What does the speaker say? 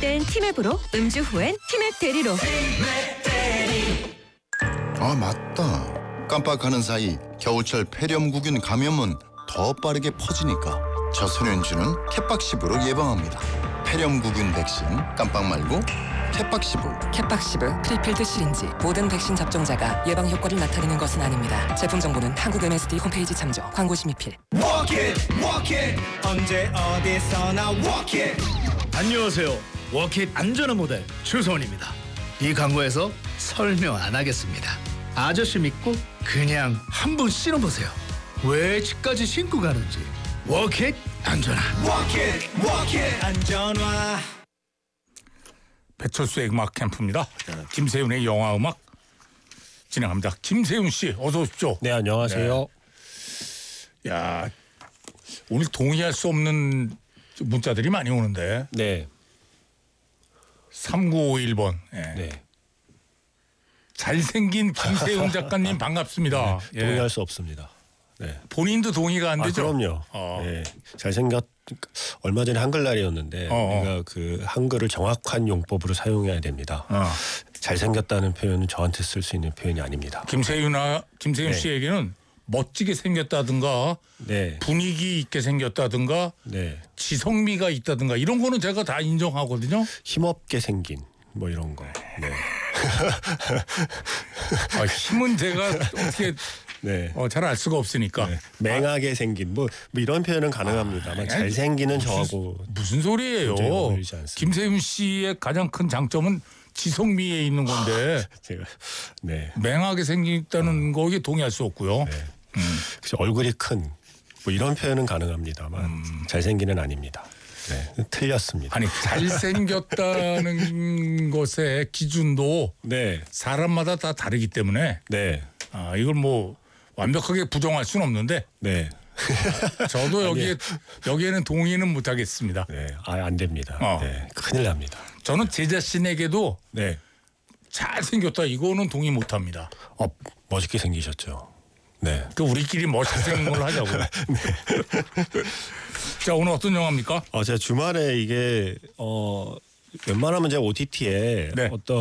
시작된 티맵으로 음주 후엔 티맵 대리로. 아 맞다. 깜빡하는 사이 겨울철 폐렴구균 감염은 더 빠르게 퍼지니까 저소년주는 캣박시브로 예방합니다. 폐렴구균 백신 깜빡 말고 캣박시브. 캣박시브 프리필드 시린지 모든 백신 접종자가 예방 효과를 나타내는 것은 아닙니다. 제품 정보는 한국 MSD 홈페이지 참조. 광고 심의필. Walk it, 언제 어디서나 walk it. 안녕하세요. 워킷 안전한 모델 최소원입니다. 이 광고에서 설명 안 하겠습니다. 아저씨 믿고 그냥 한번 신어보세요. 왜 집까지 신고 가는지. 워킷 안전한. Walk it, 안전화. 배철수의 음악 캠프입니다. 김세윤의 영화 음악 진행합니다. 김세윤 씨 어서 오십시오. 네, 안녕하세요. 네. 야, 오늘 동의할 수 없는 문자들이 많이 오는데. 네. 3951번. 예. 네. 잘생긴 김세윤 작가님 반갑습니다. 네, 동의할 수 없습니다. 네. 본인도 동의가 안 되죠? 그럼요. 네. 얼마 전에 한글날이었는데 우리가 그 한글을 정확한 용법으로 사용해야 됩니다. 잘생겼다는 표현은 저한테 쓸 수 있는 표현이 아닙니다. 김세윤 네. 씨에게는 멋지게 생겼다든가 네. 분위기 있게 생겼다든가 네. 지성미가 있다든가 이런 거는 제가 다 인정하거든요. 힘없게 생긴 뭐 이런 거. 네. 힘은 제가 어떻게 네. 잘 알 수가 없으니까. 네. 맹하게 생긴 뭐 이런 표현은 가능합니다만 잘생기는 저하고 무슨 소리예요. 어울리지 않습니다. 김세윤 씨의 가장 큰 장점은 지성미에 있는 건데 제가 네. 맹하게 생겼다는 거에 동의할 수 없고요. 네. 그래서 얼굴이 큰 뭐 이런 표현은 가능합니다만 잘생기는 아닙니다. 네. 틀렸습니다. 아니 잘생겼다는 것의 기준도 네. 사람마다 다 다르기 때문에 네. 이걸 뭐 완벽하게 부정할 수는 없는데 네. 저도 여기에는 동의는 못하겠습니다. 네. 안 됩니다. 네. 큰일 납니다. 저는 제 자신에게도 네. 잘생겼다 이거는 동의 못합니다. 멋있게 생기셨죠. 네. 그 우리끼리 멋있게 생긴 걸로 하자고요. 네. 자 오늘 어떤 영화입니까? 제가 주말에 이게 웬만하면 제가 OTT에 네. 어떤